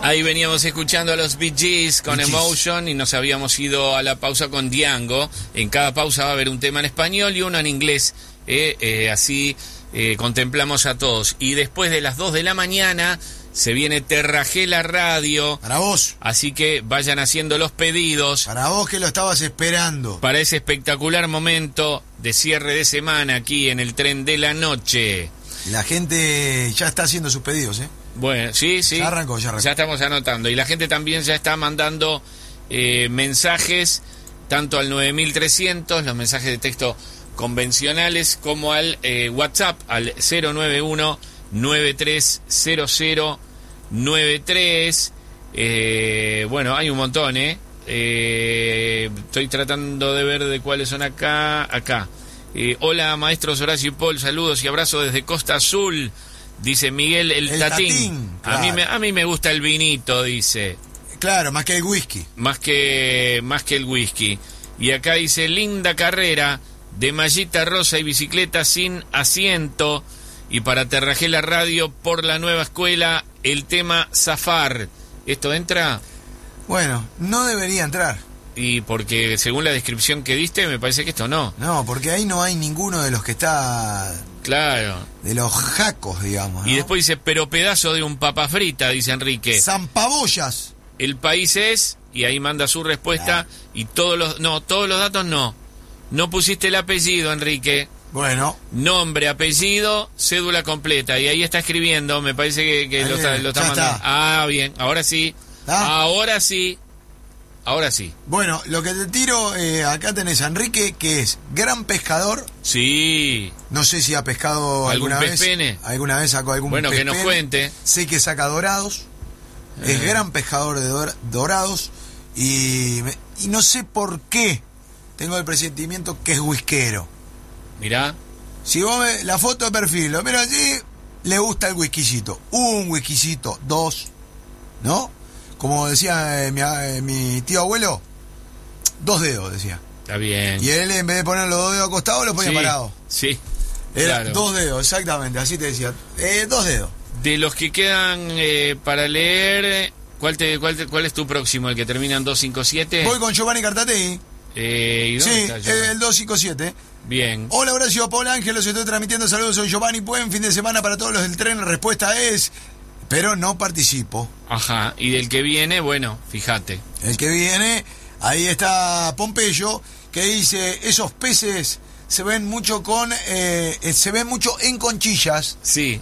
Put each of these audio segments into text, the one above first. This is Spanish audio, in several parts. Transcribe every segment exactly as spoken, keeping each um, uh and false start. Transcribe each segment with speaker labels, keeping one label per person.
Speaker 1: Ahí veníamos escuchando a los Bee Gees con Bee Gees. Emotion y nos habíamos ido a la pausa con Django. En cada pausa va a haber un tema en español y uno en inglés. Eh, eh, así eh, contemplamos a todos. Y después de las dos de la mañana se viene Terragela Radio.
Speaker 2: Para vos.
Speaker 1: Así que vayan haciendo los pedidos.
Speaker 2: Para vos que lo estabas esperando.
Speaker 1: Para ese espectacular momento de cierre de semana aquí en el Tren de la Noche.
Speaker 2: La gente ya está haciendo sus pedidos, ¿eh?
Speaker 1: Bueno, sí, sí.
Speaker 2: Ya arrancó, ya arrancó.
Speaker 1: Ya estamos anotando. Y la gente también ya está mandando eh, mensajes, tanto al nueve mil trescientos, los mensajes de texto convencionales, como al eh, WhatsApp, al cero nueve uno nueve tres cero cero nueve tres. Eh, bueno, hay un montón, ¿eh? eh estoy tratando de ver de cuáles son acá. Acá. Eh, hola, maestros Horacio y Paul, saludos y abrazos desde Costa Azul. Dice Miguel el, el Tatín. tatín claro. a, mí me, a mí me gusta el vinito, dice.
Speaker 2: Claro, más que el whisky.
Speaker 1: Más que, más que el whisky. Y acá dice, linda carrera de mallita rosa y bicicleta sin asiento. Y para Terragela Radio por la nueva escuela, el tema Zafar. ¿Esto entra?
Speaker 2: Bueno, no debería entrar.
Speaker 1: Y porque según la descripción que diste, me parece que esto no.
Speaker 2: No, porque ahí no hay ninguno de los que está...
Speaker 1: Claro.
Speaker 2: De los jacos, digamos, ¿no?
Speaker 1: Y después dice, pero pedazo de un papa frita, dice Enrique.
Speaker 2: Zampabollas.
Speaker 1: El país es, y ahí manda su respuesta, claro. Y todos los... No, todos los datos no. No pusiste el apellido, Enrique.
Speaker 2: Bueno.
Speaker 1: Nombre, apellido, cédula completa. Y ahí está escribiendo, me parece que, que lo está, lo está mandando. Está. Ah, bien, ahora sí. ¿Ah? Ahora sí. Ahora sí.
Speaker 2: Bueno, lo que te tiro, eh, acá tenés a Enrique, que es gran pescador.
Speaker 1: Sí.
Speaker 2: No sé si ha pescado
Speaker 1: ¿Algún
Speaker 2: alguna
Speaker 1: pez
Speaker 2: vez.
Speaker 1: Pene?
Speaker 2: Alguna vez sacó algún
Speaker 1: bueno,
Speaker 2: pez
Speaker 1: que nos
Speaker 2: pene.
Speaker 1: cuente.
Speaker 2: Sé que saca dorados. Eh. Es gran pescador de dor- dorados. Y, me, y no sé por qué tengo el presentimiento que es whiskero.
Speaker 1: Mirá.
Speaker 2: Si vos ves la foto de perfil, lo miro allí, le gusta el whiskycito. Un whiskycito, dos, ¿no? Como decía eh, mi, eh, mi tío abuelo, dos dedos, decía.
Speaker 1: Está bien.
Speaker 2: Y él, en vez de poner los dos dedos acostados, los ponía
Speaker 1: sí,
Speaker 2: parados.
Speaker 1: Sí.
Speaker 2: Era
Speaker 1: claro.
Speaker 2: Dos dedos, exactamente, así te decía. Eh, dos dedos.
Speaker 1: De los que quedan eh, para leer, ¿cuál, te, cuál, te, ¿cuál es tu próximo? ¿El que termina en dos cinco siete?
Speaker 2: Voy con Giovanni Cartategui.
Speaker 1: Eh, ¿y dónde
Speaker 2: sí,
Speaker 1: está Giovanni?
Speaker 2: el dos cinco siete.
Speaker 1: Bien.
Speaker 2: Hola, Horacio, Paul Ángel, los estoy transmitiendo. Saludos, soy Giovanni. Buen fin de semana para todos los del tren. La respuesta es... Pero no participo.
Speaker 1: Ajá, y del que viene, bueno, fíjate.
Speaker 2: El que viene, ahí está Pompeyo, que dice, esos peces se ven mucho con, eh, se ven mucho en conchillas.
Speaker 1: Sí.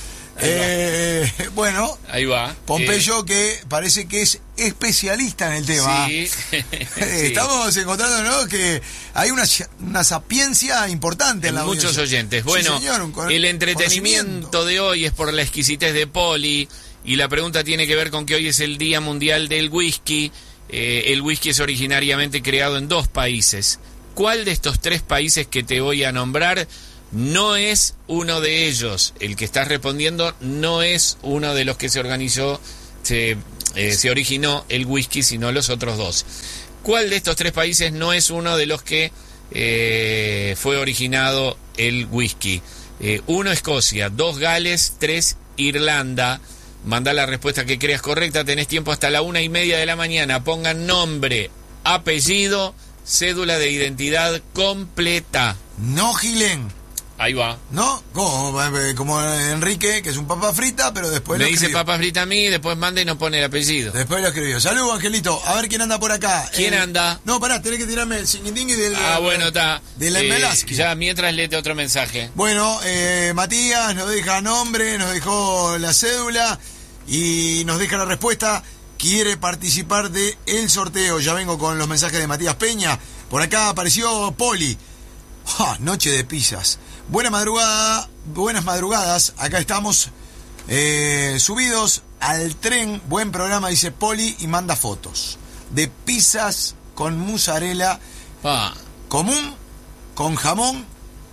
Speaker 2: Eh, bueno,
Speaker 1: ahí va.
Speaker 2: Pompeyo
Speaker 1: eh.
Speaker 2: que parece que es especialista en el tema.
Speaker 1: Sí.
Speaker 2: Estamos encontrando, ¿no?, que hay una, una sapiencia importante en, en la
Speaker 1: muchos
Speaker 2: audiencia.
Speaker 1: oyentes. Bueno,
Speaker 2: sí, señor, un
Speaker 1: el entretenimiento de hoy es por la exquisitez de Poli y la pregunta tiene que ver con que hoy es el Día Mundial del Whisky. Eh, el whisky es originariamente creado en dos países. ¿Cuál de estos tres países que te voy a nombrar no es uno de ellos? El que estás respondiendo no es uno de los que se organizó, se, eh, se originó el whisky, sino los otros dos. ¿Cuál de estos tres países no es uno de los que eh, fue originado el whisky? Eh, uno, Escocia, dos, Gales, tres, Irlanda. Manda la respuesta que creas correcta, tenés tiempo hasta la una y media de la mañana. Pongan nombre, apellido, cédula de identidad completa.
Speaker 2: No gilen.
Speaker 1: Ahí va.
Speaker 2: ¿No? Como, como Enrique, que es un papa frita, pero después
Speaker 1: Me
Speaker 2: lo
Speaker 1: dice
Speaker 2: escribió.
Speaker 1: Papa frita a mí, después manda y no pone el apellido.
Speaker 2: Después lo escribió. Saludos, Angelito. A ver quién anda por acá.
Speaker 1: ¿Quién
Speaker 2: eh,
Speaker 1: anda?
Speaker 2: No, pará, tenés que tirarme el singuindingui del...
Speaker 1: Ah, bueno, está.
Speaker 2: Del
Speaker 1: eh,
Speaker 2: Melaski.
Speaker 1: Ya, mientras léete otro mensaje.
Speaker 2: Bueno, eh, Matías nos deja nombre, nos dejó la cédula y nos deja la respuesta. Quiere participar de el sorteo. Ya vengo con los mensajes de Matías Peña. Por acá apareció Poli. ¡Ja! Noche de pizzas. Buena madrugada, buenas madrugadas. Acá estamos eh, subidos al tren. Buen programa, dice Poli, y manda fotos de pizzas con mozzarella
Speaker 1: Ah.
Speaker 2: común, con jamón,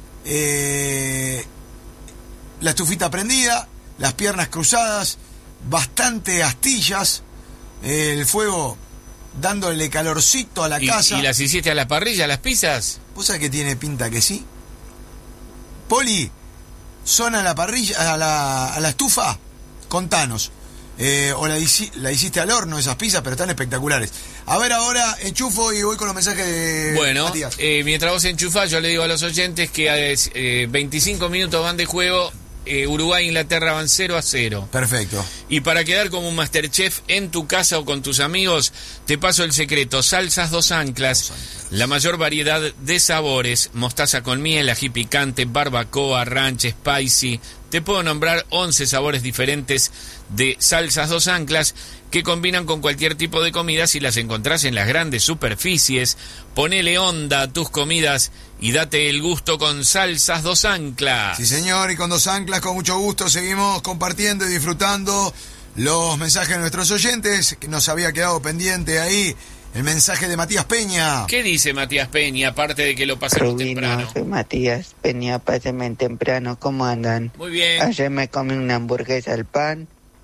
Speaker 2: eh, la estufita prendida, las piernas cruzadas, bastante astillas, eh, el fuego dándole calorcito a la
Speaker 1: ¿Y,
Speaker 2: casa.
Speaker 1: ¿Y las hiciste a la parrilla, las pizzas?
Speaker 2: ¿Vos sabés que tiene pinta que sí? Poli, ¿son a la parrilla, a la, a la estufa? Contanos. eh, o la, hici- la hiciste al horno, esas pizzas, pero están espectaculares. A ver, ahora enchufo y voy con los mensajes de
Speaker 1: Bueno,
Speaker 2: Matías.
Speaker 1: eh, mientras vos enchufás, yo le digo a los oyentes que eh, veinticinco minutos van de juego. Eh, Uruguay e Inglaterra van cero a cero.
Speaker 2: Perfecto.
Speaker 1: Y para quedar como un Masterchef en tu casa o con tus amigos, te paso el secreto. Salsas Dos Anclas, la mayor variedad de sabores, mostaza con miel, ají picante, barbacoa, ranch, spicy. Te puedo nombrar once sabores diferentes de Salsas Dos Anclas que combinan con cualquier tipo de comida si las encontrás en las grandes superficies. Ponele onda a tus comidas y date el gusto con Salsas Dos Anclas.
Speaker 2: Sí, señor, y con Dos Anclas, con mucho gusto, seguimos compartiendo y disfrutando los mensajes de nuestros oyentes, que nos había quedado pendiente ahí el mensaje de Matías Peña.
Speaker 1: ¿Qué dice Matías Peña, aparte de que lo pasamos
Speaker 3: Rubino,
Speaker 1: temprano?
Speaker 3: soy Matías Peña, pásenme temprano, ¿cómo andan?
Speaker 1: Muy bien.
Speaker 3: Ayer me comí una hamburguesa al pan.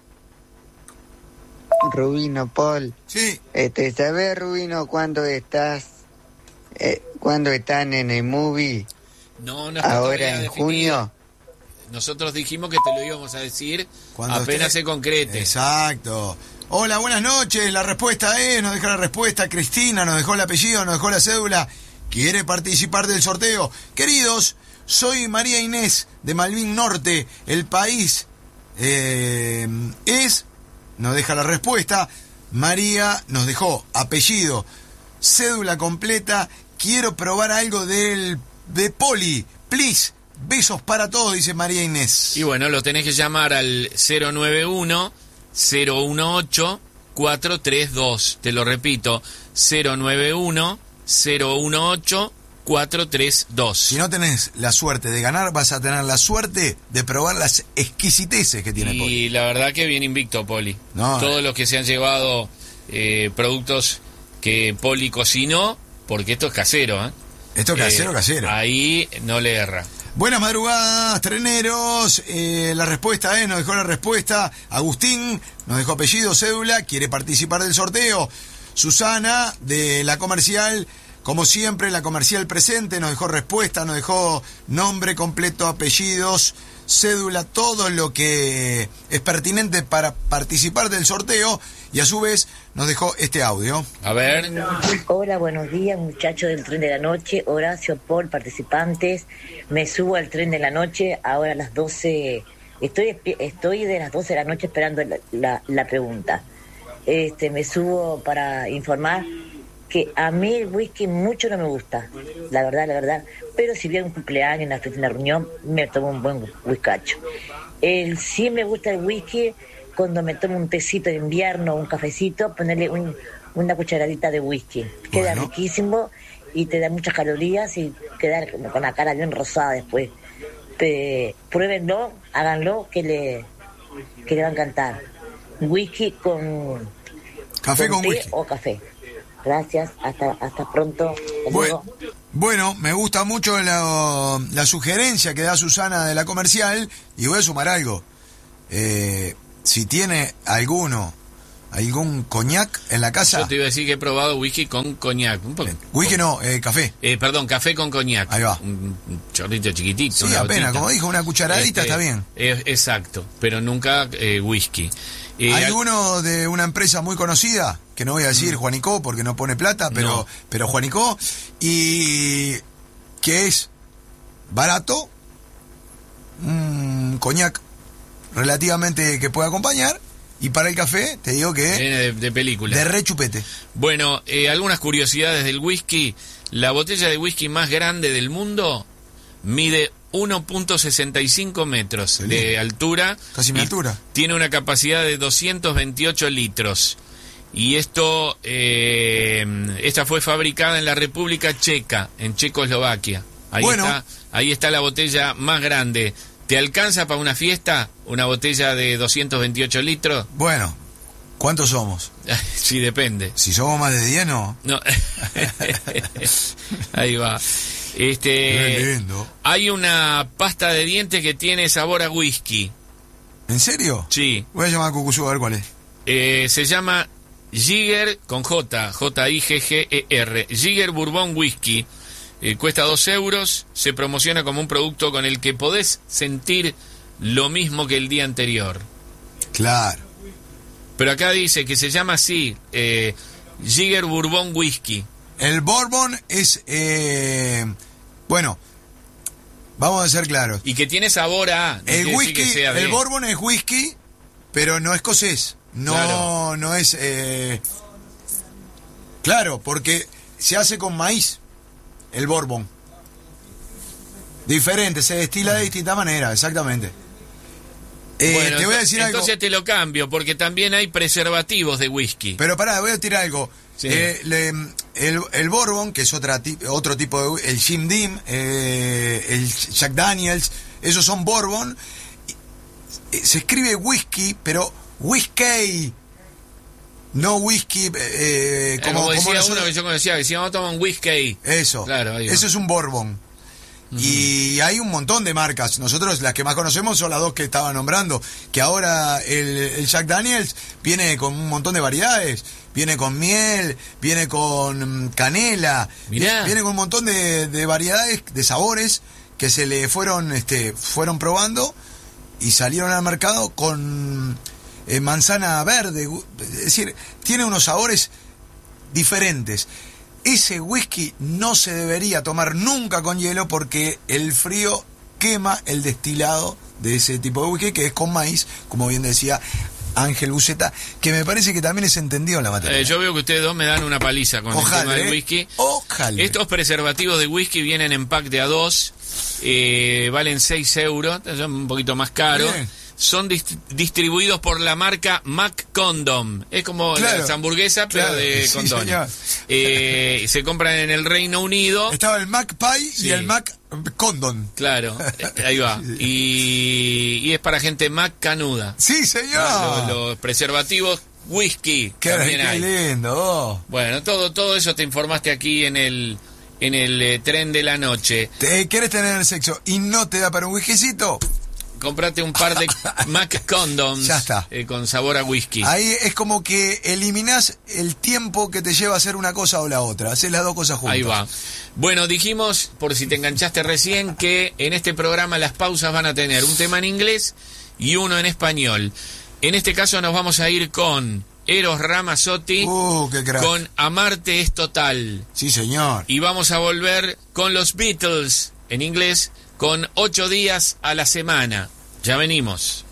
Speaker 3: Rubino, Paul.
Speaker 2: Sí.
Speaker 3: Este, ¿sabés, Rubino, cuándo estás, eh, cuándo están en el movie?
Speaker 1: No, no está
Speaker 3: Ahora
Speaker 1: todavía
Speaker 3: en
Speaker 1: definido.
Speaker 3: junio.
Speaker 1: Nosotros dijimos que te lo íbamos a decir
Speaker 2: Cuando
Speaker 1: apenas
Speaker 2: esté-
Speaker 1: se concrete.
Speaker 2: Exacto. Hola, buenas noches. La respuesta es, nos deja la respuesta Cristina, nos dejó el apellido, nos dejó la cédula. Quiere participar del sorteo. Queridos, soy María Inés de Malvin Norte. El país eh, es, nos deja la respuesta. María nos dejó apellido, cédula completa. Quiero probar algo del de Poli. Please. Besos para todos, dice María Inés.
Speaker 1: Y bueno, lo tenés que llamar al cero nueve uno, cero uno ocho, cuatro tres dos. Te lo repito, cero nueve uno, cero uno ocho, cuatro tres dos.
Speaker 2: Si no tenés la suerte de ganar, vas a tener la suerte de probar las exquisiteces que tiene Poli.
Speaker 1: Y la verdad que bien invicto Poli.
Speaker 2: No,
Speaker 1: Todos
Speaker 2: eh.
Speaker 1: los que se han llevado eh, productos que Poli cocinó, porque esto es casero, ¿eh?
Speaker 2: Esto es casero,
Speaker 1: Eh,
Speaker 2: casero.
Speaker 1: Ahí no le erra.
Speaker 2: Buenas madrugadas, treneros. Eh, la respuesta es, nos dejó la respuesta. Agustín, nos dejó apellido, cédula, quiere participar del sorteo. Susana, de la comercial, como siempre, la comercial presente, nos dejó respuesta, nos dejó nombre completo, apellidos, cédula, todo lo que es pertinente para participar del sorteo. Y a su vez nos dejó este audio.
Speaker 1: A ver.
Speaker 4: Hola, buenos días, muchachos del tren de la noche. Horacio, Paul, participantes. Me subo al tren de la noche, ahora a las doce. Estoy estoy de las doce de la noche esperando la, la, la pregunta. Este, me subo para informar que a mí el whisky mucho no me gusta, la verdad, la verdad. Pero si viene un cumpleaños, una fiesta, una reunión, me tomo un buen whiskacho. El, sí me gusta el whisky cuando me tomo un tecito de invierno, un cafecito, ponerle un, una cucharadita de whisky. Queda
Speaker 2: Bueno.
Speaker 4: riquísimo y te da muchas calorías y queda con la cara bien rosada después. Pe- pruébenlo, háganlo, que le, que le va a encantar. Whisky con,
Speaker 2: Café con
Speaker 4: té
Speaker 2: whisky.
Speaker 4: o café. Gracias, hasta, hasta pronto. Hasta
Speaker 2: Bueno,
Speaker 4: luego.
Speaker 2: bueno, me gusta mucho la, la sugerencia que da Susana de la comercial y voy a sumar algo. Eh, si tiene alguno, algún coñac en la casa.
Speaker 1: Yo te iba a decir que he probado whisky con coñac. Un poco.
Speaker 2: Whisky no, eh, café.
Speaker 1: Eh, perdón, café con coñac.
Speaker 2: Ahí va.
Speaker 1: Un, un chorrito chiquitito.
Speaker 2: Sí,
Speaker 1: una
Speaker 2: apenas,
Speaker 1: gotita.
Speaker 2: como dijo, una cucharadita
Speaker 1: Este,
Speaker 2: está bien.
Speaker 1: eh, exacto, pero nunca eh, whisky. Eh,
Speaker 2: Hay uno de una empresa muy conocida, que no voy a decir Juanicó porque no pone plata, pero,
Speaker 1: No.
Speaker 2: pero Juanicó, y que es barato, un coñac relativamente que puede acompañar, y para el café, te digo que
Speaker 1: viene de, de película.
Speaker 2: de re chupete.
Speaker 1: Bueno, eh, algunas curiosidades del whisky. La botella de whisky más grande del mundo mide uno punto sesenta y cinco metros
Speaker 2: Qué
Speaker 1: de
Speaker 2: lindo.
Speaker 1: altura.
Speaker 2: Casi mi
Speaker 1: y
Speaker 2: altura.
Speaker 1: Tiene una capacidad de doscientos veintiocho litros. Y esto, eh, esta fue fabricada en la República Checa, en Checoslovaquia. Ahí
Speaker 2: Bueno.
Speaker 1: está, ahí está la botella más grande. ¿Te alcanza para una fiesta una botella de doscientos veintiocho litros?
Speaker 2: Bueno, ¿cuántos somos?
Speaker 1: Sí, depende.
Speaker 2: Si somos más de diez, no.
Speaker 1: No. Ahí va.
Speaker 2: Qué
Speaker 1: Este,
Speaker 2: lindo.
Speaker 1: hay una pasta de dientes que tiene sabor a whisky.
Speaker 2: ¿En serio?
Speaker 1: Sí.
Speaker 2: Voy a llamar a Cucuzú a ver cuál es.
Speaker 1: Eh, se llama Jigger con J, J I G G E R. Jigger Bourbon Whisky. Eh, cuesta dos euros. Se promociona como un producto con el que podés sentir lo mismo que el día anterior.
Speaker 2: Claro.
Speaker 1: Pero acá dice que se llama así, eh, Jigger Bourbon Whisky.
Speaker 2: El Bourbon es, eh, bueno, vamos a ser claros.
Speaker 1: Y que tiene sabor a... no
Speaker 2: El
Speaker 1: quiere decir
Speaker 2: whisky,
Speaker 1: que sea de-
Speaker 2: el Bourbon es whisky, pero no escocés. No,
Speaker 1: Claro.
Speaker 2: no es... eh, claro, porque se hace con maíz, el Bourbon. Diferente, se destila de distinta manera, exactamente. Eh,
Speaker 1: Bueno,
Speaker 2: te voy a
Speaker 1: ento-
Speaker 2: decir algo.
Speaker 1: entonces te lo cambio, porque también hay preservativos de whisky.
Speaker 2: Pero pará, voy a tirar algo.
Speaker 1: Sí.
Speaker 2: Eh, le- el, el Bourbon, que es otra ti- otro tipo de... El Jim Beam, eh, el Jack Daniels, esos son Bourbon. Y, eh, se escribe whisky, pero whisky, no whisky, eh,
Speaker 1: Eh,
Speaker 2: como,
Speaker 1: como,
Speaker 2: como
Speaker 1: decía
Speaker 2: nosotros-
Speaker 1: uno que yo conocía, que decía, vamos a tomar un whisky.
Speaker 2: Eso,
Speaker 1: Claro, ahí va.
Speaker 2: eso es un Bourbon. Y hay un montón de marcas. Nosotros las que más conocemos son las dos que estaba nombrando. Que ahora el, el Jack Daniels viene con un montón de variedades. Viene con miel, viene con mm, canela.
Speaker 1: Mirá.
Speaker 2: Viene con un montón de, de variedades, de sabores que se le fueron, este, fueron probando y salieron al mercado con eh, manzana verde. Es decir, tiene unos sabores diferentes. Ese whisky no se debería tomar nunca con hielo porque el frío quema el destilado de ese tipo de whisky, que es con maíz, como bien decía Ángel Buceta, que me parece que también es entendido en la materia.
Speaker 1: Eh, yo veo que ustedes dos me dan una paliza con el tema
Speaker 2: Ojalá,
Speaker 1: del
Speaker 2: ¿eh?
Speaker 1: whisky.
Speaker 2: Ojalá.
Speaker 1: Estos preservativos de whisky vienen en pack de a dos, eh, valen seis euros, son un poquito más caros.
Speaker 2: Bien.
Speaker 1: Son dist- distribuidos por la marca Mac Condom. Es como
Speaker 2: Claro,
Speaker 1: las hamburguesas, pero
Speaker 2: claro,
Speaker 1: de
Speaker 2: sí,
Speaker 1: condones.
Speaker 2: señor.
Speaker 1: Eh, se compran en el Reino Unido.
Speaker 2: Estaba el Mac Pie
Speaker 1: Sí.
Speaker 2: y el Mac Condon.
Speaker 1: Claro, eh, ahí va. Y, y es para gente Mac canuda.
Speaker 2: Sí, señor.
Speaker 1: Los, los preservativos whisky
Speaker 2: Qué,
Speaker 1: también
Speaker 2: qué
Speaker 1: hay.
Speaker 2: lindo. Oh.
Speaker 1: Bueno, todo, todo eso te informaste aquí en el, en el eh, tren de la noche.
Speaker 2: ¿Te quieres tener sexo y no te da para un whiskycito?
Speaker 1: Comprate un par de Mac Condoms
Speaker 2: Ya está.
Speaker 1: eh, con sabor a whisky.
Speaker 2: Ahí es como que eliminás el tiempo que te lleva a hacer una cosa o la otra. Haces las dos cosas juntas.
Speaker 1: Ahí va. Bueno, dijimos, por si te enganchaste recién, que en este programa las pausas van a tener un tema en inglés y uno en español. En este caso nos vamos a ir con Eros Ramazzotti,
Speaker 2: Uh, qué crack.
Speaker 1: con Amarte es Total.
Speaker 2: Sí, señor.
Speaker 1: Y vamos a volver con los Beatles, en inglés, con ocho días a la semana. Ya venimos.